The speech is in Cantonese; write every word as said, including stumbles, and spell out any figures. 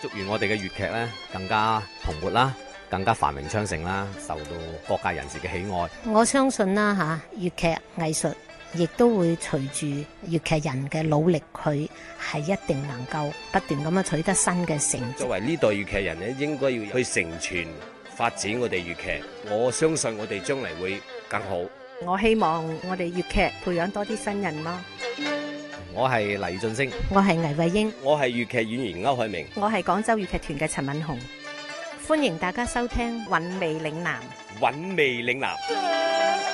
願我哋嘅粵劇咧更加蓬勃啦，更加繁榮昌盛啦，受到各界人士嘅喜愛。 我相信啦嚇，粵劇藝術亦都會隨住粵劇人嘅努力，佢係一定能夠不斷咁樣取得新嘅成績。 作為呢代粵劇人咧，應該要去承傳發展我哋粵劇。我相信我哋將嚟會更好。 我希望我哋粵劇培養多啲新人咯。 我係黎俊升， 我係倪慧英， 我係粵劇演員歐海明， 我係廣州粵劇團嘅陳敏紅。 歡迎大家收聽《韻味嶺南》。 韻味嶺南。